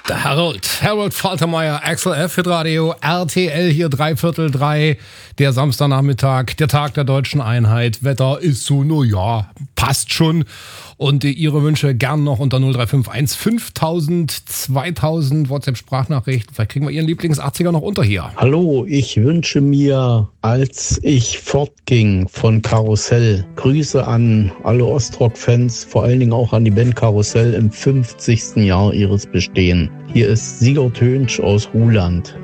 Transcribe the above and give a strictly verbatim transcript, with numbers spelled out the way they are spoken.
Der Harold, Harold Faltermeier, Axel F. Radio, R T L hier dreiviertel drei, der Samstagnachmittag, der Tag der deutschen Einheit. Wetter ist so, no ja, passt schon. Und Ihre Wünsche gern noch unter null drei fünf eins fünftausend, zweitausend WhatsApp-Sprachnachrichten. Vielleicht kriegen wir Ihren Lieblings-achtziger noch unter hier. Hallo, ich wünsche mir, als ich fortging von Karussell, Grüße an alle Ostrock-Fans, vor allen Dingen auch an die Band Karussell im fünfzigsten Jahr ihres Bestehens. Hier ist Sigurd Hönsch aus Ruhland.